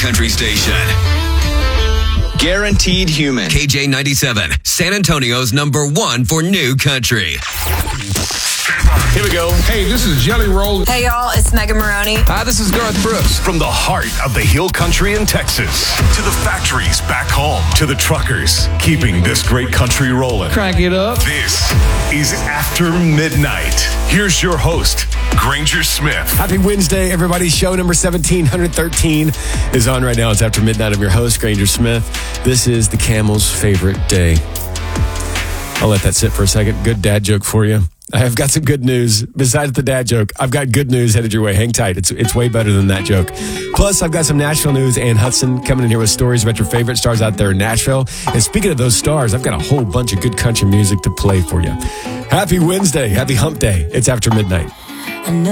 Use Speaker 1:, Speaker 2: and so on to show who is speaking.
Speaker 1: country station. Guaranteed Human. KJ97, San Antonio's #1 for new country.
Speaker 2: Here we go.
Speaker 3: Hey, this is Jelly Roll.
Speaker 4: Hey, y'all, it's Megan Maroney.
Speaker 2: Hi, this is Garth Brooks.
Speaker 5: From the heart of the Hill Country in Texas to the factories back home to the truckers keeping this great country rolling.
Speaker 3: Crank it up.
Speaker 5: This is After Midnight. Here's your host, Granger Smith.
Speaker 2: Happy Wednesday, everybody. Show number 1713 is on right now. It's After Midnight. I'm your host, Granger Smith. This is the Camel's favorite day. I'll let that sit for a second. Good dad joke for you. I've got some good news. Besides the dad joke, I've got good news headed your way. Hang tight. It's way better than that joke. Plus, I've got some Nashville news. Ann Hudson coming in here with stories about your favorite stars out there in Nashville. And speaking of those stars, I've got a whole bunch of good country music to play for you. Happy Wednesday. Happy hump day. It's After Midnight.